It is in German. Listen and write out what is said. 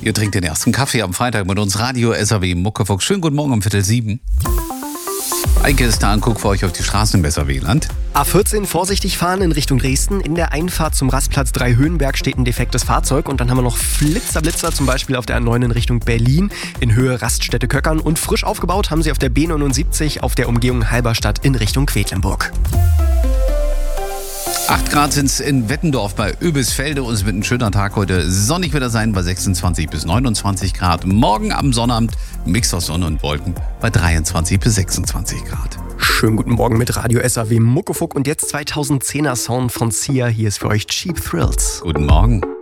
Ihr trinkt den ersten Kaffee am Freitag mit uns Radio SAW Muckefuck. Schönen guten Morgen um 6:45. Eike ist da und guckt für euch auf die Straßen im SAW-Land. A14 vorsichtig fahren in Richtung Dresden. In der Einfahrt zum Rastplatz 3 Höhenberg steht ein defektes Fahrzeug. Und dann haben wir noch Blitzer zum Beispiel auf der A9 in Richtung Berlin in Höhe Raststätte Köckern. Und frisch aufgebaut haben sie auf der B79 auf der Umgehung Halberstadt in Richtung Quedlinburg. 8 Grad sind es in Wettendorf bei Oebisfelde und es wird ein schöner Tag heute. Sonnig wird er sein bei 26 bis 29 Grad. Morgen am Sonnabend Mix aus Sonne und Wolken bei 23 bis 26 Grad. Schönen guten Morgen mit Radio SAW Muckefuck und jetzt 2010er Sound von Sia. Hier ist für euch Cheap Thrills. Guten Morgen.